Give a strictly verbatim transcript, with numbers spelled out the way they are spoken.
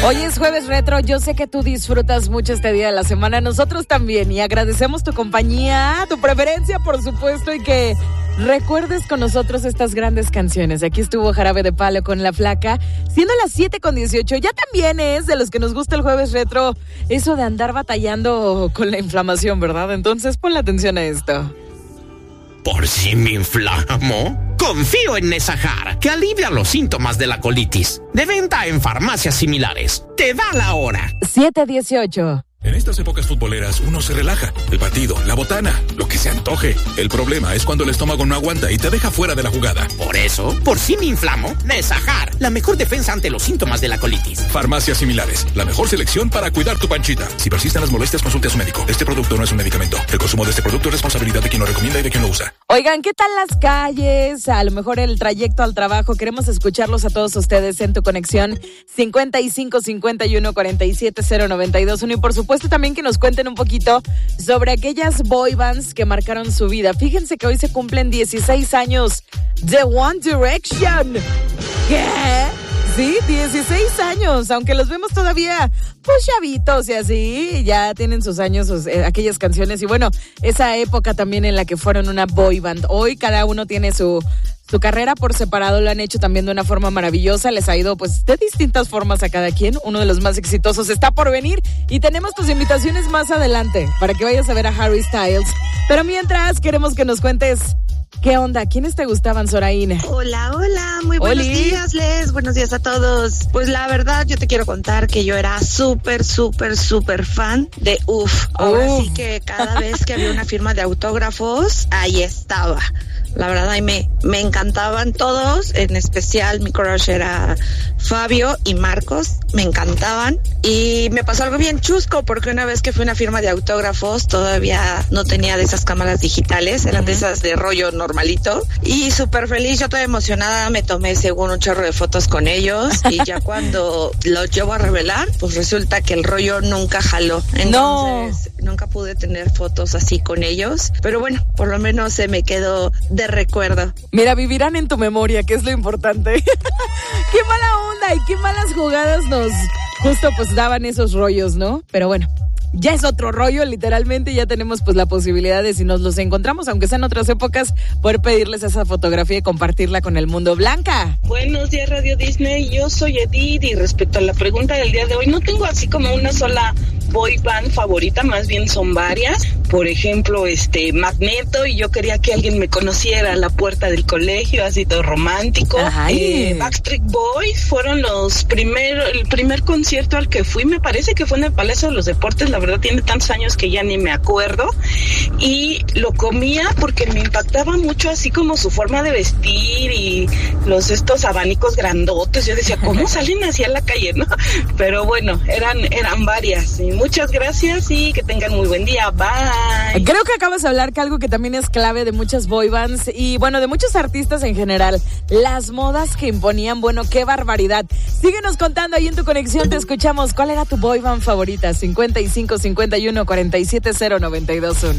Hoy es Jueves Retro, yo sé que tú disfrutas mucho este día de la semana, nosotros también, y agradecemos tu compañía, tu preferencia, por supuesto, y que recuerdes con nosotros estas grandes canciones. Aquí estuvo Jarabe de Palo con La Flaca, siendo las siete con dieciocho, ya también es de los que nos gusta el Jueves Retro, eso de andar batallando con la inflamación, ¿verdad? Entonces ponle atención a esto. ¿Por si me inflamo? Confío en Nesajar, que alivia los síntomas de la colitis. De venta en farmacias similares. Te da la hora. siete dieciocho. En estas épocas futboleras uno se relaja. El partido, la botana, lo que se antoje. El problema es cuando el estómago no aguanta y te deja fuera de la jugada. Por eso, por si me inflamo, Nesajar, la mejor defensa ante los síntomas de la colitis. Farmacias similares, la mejor selección para cuidar tu panchita. Si persisten las molestias, consulte a su médico. Este producto no es un medicamento. El consumo de este producto es responsabilidad de quien lo recomienda y de quien lo usa. Oigan, ¿qué tal las calles? A lo mejor el trayecto al trabajo. Queremos escucharlos a todos ustedes en tu conexión cincuenta y cinco cincuenta y uno cuarenta y siete cero noventa y dos uno. Y por supuesto también que nos cuenten un poquito sobre aquellas boy bands que marcaron su vida. Fíjense que hoy se cumplen dieciséis años de One Direction. ¿Qué? Sí, dieciséis años, aunque los vemos todavía pues chavitos y así, ya tienen sus años sus, eh, aquellas canciones y bueno, esa época también en la que fueron una boy band. Hoy cada uno tiene su su carrera por separado, lo han hecho también de una forma maravillosa, les ha ido pues de distintas formas a cada quien. Uno de los más exitosos está por venir y tenemos tus invitaciones más adelante para que vayas a ver a Harry Styles. Pero mientras queremos que nos cuentes ¿qué onda? ¿Quiénes te gustaban, Zoraína? Hola, hola, muy buenos Oli. días, Les, buenos días a todos. Pues la verdad, yo te quiero contar que yo era súper, súper, súper fan de U F. Ahora Uf. sí que cada vez que había una firma de autógrafos, ahí estaba. La verdad, ahí me, me encantaban todos, en especial mi crush era Fabio y Marcos, me encantaban. Y me pasó algo bien chusco, porque una vez que fui a una firma de autógrafos, todavía no tenía de esas cámaras digitales, eran de esas de rollo normalito. Y súper feliz, yo toda emocionada, me tomé según un chorro de fotos con ellos. Y ya cuando los llevo a revelar, pues resulta que el rollo nunca jaló. Entonces, no. nunca pude tener fotos así con ellos. Pero bueno, por lo menos se me quedó de recuerdo. Mira, vivirán en tu memoria, que es lo importante. Qué mala onda y qué malas jugadas nos justo pues daban esos rollos, ¿no? Pero bueno, ya es otro rollo, literalmente, ya tenemos pues la posibilidad de, si nos los encontramos, aunque sean otras épocas, poder pedirles esa fotografía y compartirla con el mundo. Blanca. Buenos días, Radio Disney, yo soy Edith y respecto a la pregunta del día de hoy, no tengo así como una sola boy band favorita, más bien son varias. Por ejemplo, este Magneto, y yo quería que alguien me conociera a la puerta del colegio, así todo romántico. Eh, Backstreet Boys fueron los primer, el primer concierto al que fui, me parece que fue en el Palacio de los Deportes, la verdad tiene tantos años que ya ni me acuerdo, y lo comía porque me impactaba mucho así como su forma de vestir y los estos abanicos grandotes. Yo decía, ¿cómo salen así a la calle, no? Pero bueno, eran, eran varias. Y muchas gracias y que tengan muy buen día. Bye. Creo que acabas de hablar que algo que también es clave de muchas boy bands y bueno, de muchos artistas en general, las modas que imponían. Bueno, qué barbaridad. Síguenos contando ahí en tu conexión, te escuchamos. ¿Cuál era tu boy band favorita? cincuenta y cinco cincuenta y uno cuarenta y siete cero noventa y dos uno.